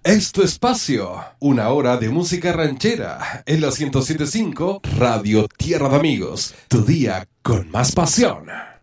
Es tu espacio, una hora de música ranchera en la 107.5 Radio Tierra de Amigos, tu día con más pasión.